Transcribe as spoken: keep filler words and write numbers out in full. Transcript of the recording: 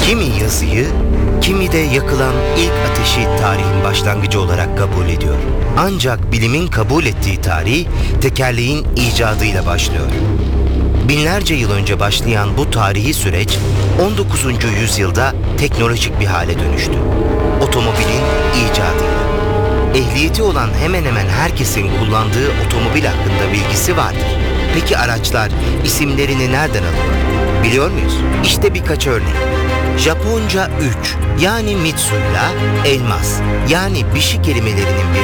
Kimi yazıyı, kimi de yakılan ilk ateşi tarihin başlangıcı olarak kabul ediyor. Ancak bilimin kabul ettiği tarih tekerleğin icadıyla başlıyor. Binlerce yıl önce başlayan bu tarihi süreç on dokuzuncu yüzyılda teknolojik bir hale dönüştü. Otomobilin icadıyla. Ehliyeti olan hemen hemen herkesin kullandığı otomobil hakkında bilgisi vardır. Peki araçlar isimlerini nereden alıyor? Biliyor muyuz? İşte birkaç örnek. Japonca üç yani Mitsu'yla elmas yani bişi kelimelerinin bir